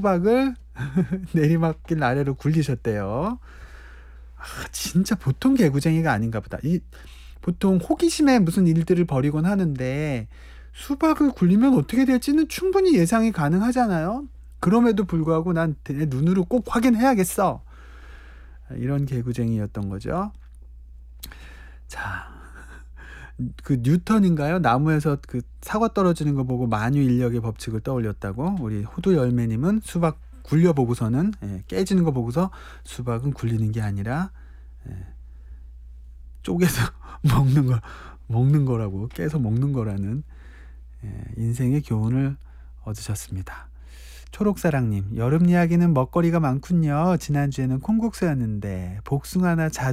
수박을 내리막길 아래로 굴리셨대요. 진짜 보통 개구쟁이가 아닌가 보다. 보통 호기심에 무슨 일들을 벌이곤 하는데 수박을 굴리면 어떻게 될지는 충분히 예상이 가능하잖아요. 그럼에도 불구하고 난 내 눈으로 꼭 확인해야겠어. 이런 개구쟁이였던 거죠. 자, 그 뉴턴인가요? 나무에서 그 사과 떨어지는 거 보고 만유인력의 법칙을 떠올렸다고. 우리 호두열매님은 수박 굴려보고서는 깨지는 거 보고서 수박은 굴리는 게 아니라 쪼개서 먹는 거라고, 깨서 먹는 거라는 인생의 교훈을 얻으셨습니다. 초록사랑님, 여름 이야기는 먹거리가 많군요. 지난주에는 콩국수였는데 복숭아나